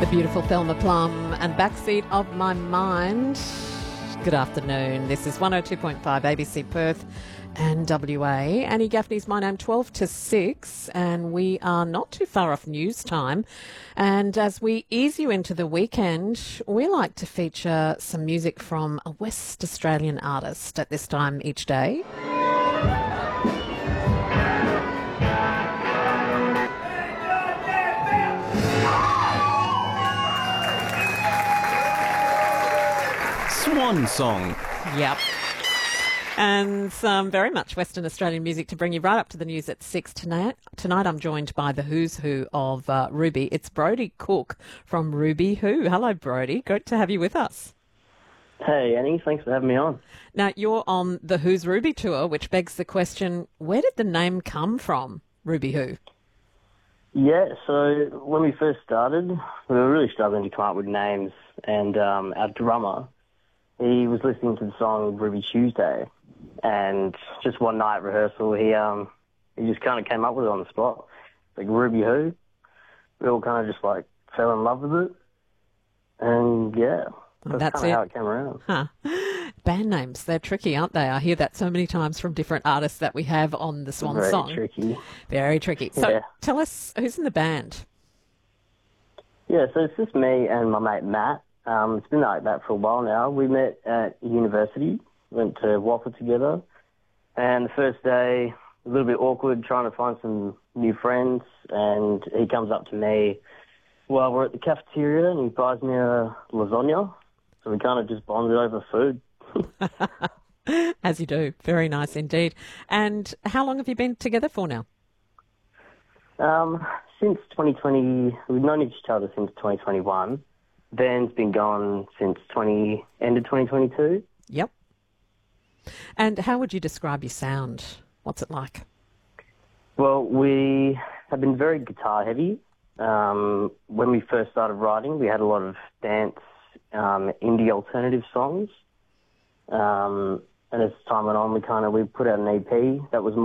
Beautiful Thelma Plum and Backseat of My Mind. Good afternoon. This is 102.5 ABC Perth and WA. Annie Gaffney's my name, 12 to 6, and we are not too far off news time. And as we ease you into the weekend, we like to feature some music from a West Australian artist at this time each day. Swan Song. Yep. And some very much Western Australian music to bring you right up to the news at 6 tonight. Tonight I'm joined by the who's who of Ruby. It's Brodie Cook from Ruby Who. Hello, Brodie. Great to have you with us. Hey, Annie. Thanks for having me on. Now, you're on the Who's Ruby tour, which begs the question, where did the name come from, Ruby Who? Yeah, so when we first started, we were really struggling to come up with names, and our drummer, he was listening to the song Ruby Tuesday, and just one night at rehearsal, he just kind of came up with it on the spot, like Ruby Who. We all kind of just like fell in love with it, and yeah, that's kind of how it came around. Huh. Band names, they're tricky, aren't they? I hear that so many times from different artists that we have on the Swan Song. Very tricky. Very tricky. So yeah. Tell us, who's in the band? Yeah, so it's just me and my mate Matt. It's been like that for a while now. We met at university, went to WAFA together, and the first day, a little bit awkward trying to find some new friends, and he comes up to me while we're at the cafeteria and he buys me a lasagna, so we kind of just bonded over food. As you do. Very nice indeed. And how long have you been together for now? Since 2020, we've known each other since 2021. Ben's been gone since end of 2022. Yep. And how would you describe your sound? What's it like? Well, we have been very guitar heavy. When we first started writing, we had a lot of dance, indie alternative songs. And as time went on, we put out an EP that was more